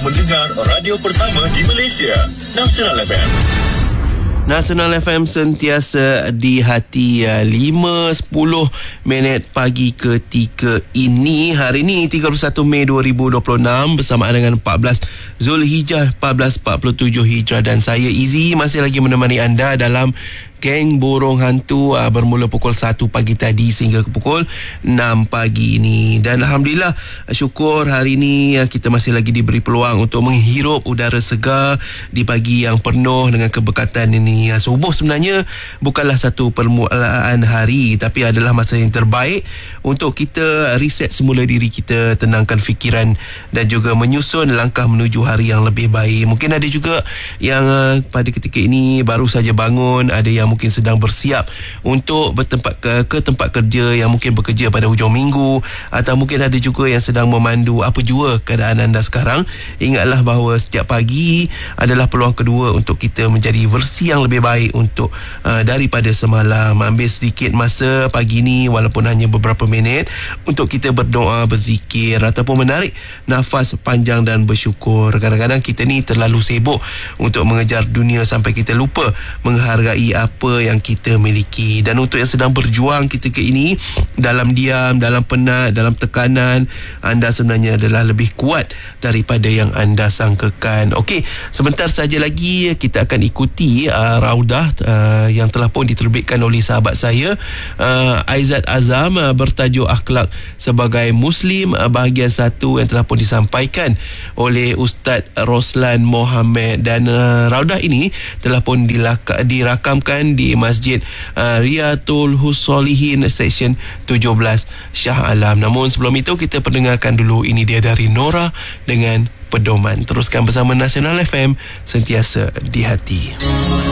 mendengar radio pertama di Malaysia, Nasional FM. Nasional FM sentiasa di hati. 5:10 pagi ketika ini. Hari ini 31 Mei 2026 bersamaan dengan 14 Zulhijjah 1447 Hijrah, dan saya Izzy masih lagi menemani anda dalam Geng Borong Hantu bermula pukul 1 pagi tadi sehingga ke pukul 6 pagi ini. Dan Alhamdulillah, syukur hari ini kita masih lagi diberi peluang untuk menghirup udara segar di pagi yang penuh dengan keberkatan ini. Subuh sebenarnya bukanlah satu permulaan hari, tapi adalah masa yang terbaik untuk kita reset semula diri kita, tenangkan fikiran dan juga menyusun langkah menuju hari yang lebih baik. Mungkin ada juga yang pada ketika ini baru saja bangun, ada yang mungkin sedang bersiap untuk bertempat ke tempat kerja, yang mungkin bekerja pada hujung minggu, atau mungkin ada juga yang sedang memandu. Apa jua keadaan anda sekarang, ingatlah bahawa setiap pagi adalah peluang kedua untuk kita menjadi versi yang lebih baik untuk daripada semalam. Ambil sedikit masa pagi ni, walaupun hanya beberapa minit, untuk kita berdoa, berzikir ataupun menarik nafas panjang dan bersyukur. Kadang-kadang kita ni terlalu sibuk untuk mengejar dunia sampai kita lupa menghargai apa yang kita miliki. Dan untuk yang sedang berjuang ketika ini, dalam diam, dalam penat, dalam tekanan, anda sebenarnya adalah lebih kuat daripada yang anda sangkakan. Okey, sebentar saja lagi kita akan ikuti raudah yang telah pun diterbitkan oleh sahabat saya Aizat Azam, bertajuk Akhlak Sebagai Muslim, bahagian 1 yang telah pun disampaikan oleh Ustaz Roslan Mohammed. Dan raudah ini telah pun dirakamkan di Masjid Riyatul Hussolihin Seksyen 17 Shah Alam. Namun sebelum itu kita pendengarkan dulu ini dia dari Nora dengan Pedoman. Teruskan bersama Nasional FM, sentiasa di hati.